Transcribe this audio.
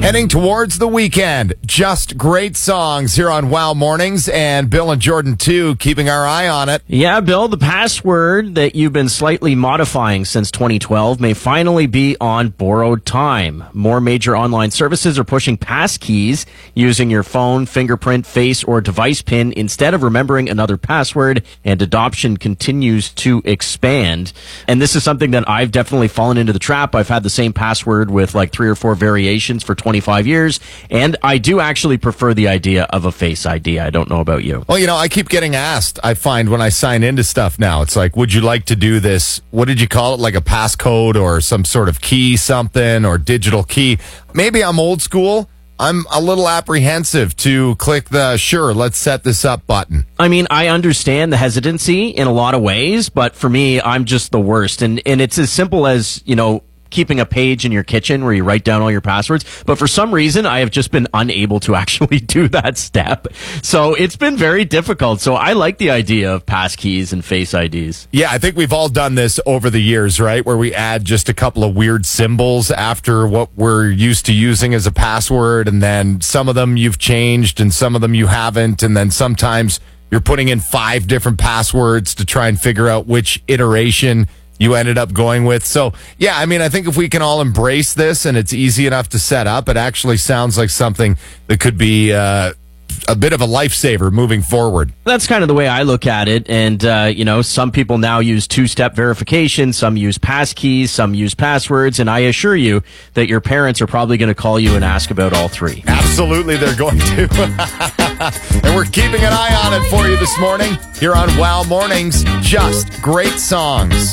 Heading towards the weekend. Just great songs here on Wow Mornings, and Bill and Jordan, too, keeping our eye on it. Yeah, Bill, the password that you've been slightly modifying since 2012 may finally be on borrowed time. More major online services are pushing passkeys using your phone, fingerprint, face, or device PIN instead of remembering another password, and adoption continues to expand. And this is something that I've definitely fallen into the trap. I've had the same password with like 3 or 4 variations for 25 years, and I do actually prefer the idea of a Face ID. I don't know about you. Well, I keep getting asked, I find when I sign into stuff now, it's like, would you like to do this? What did you call it? Like a passcode or some sort of key something or digital key? Maybe I'm old school. I'm a little apprehensive to click the sure, let's set this up button. I mean, I understand the hesitancy in a lot of ways, but for me, I'm just the worst. And it's as simple as, keeping a page in your kitchen where you write down all your passwords. But for some reason, I have just been unable to actually do that step. So it's been very difficult. So I like the idea of passkeys and Face IDs. Yeah, I think we've all done this over the years, right? Where we add just a couple of weird symbols after what we're used to using as a password. And then some of them you've changed and some of them you haven't. And then sometimes you're putting in 5 different passwords to try and figure out which iteration you ended up going with. So, yeah, I mean, I think if we can all embrace this and it's easy enough to set up, it actually sounds like something that could be a bit of a lifesaver moving forward. That's kind of the way I look at it. And, some people now use 2-step verification. Some use passkeys. Some use passwords. And I assure you that your parents are probably going to call you and ask about all 3. Absolutely, they're going to. And we're keeping an eye on it for you this morning here on Wow Mornings. Just great songs.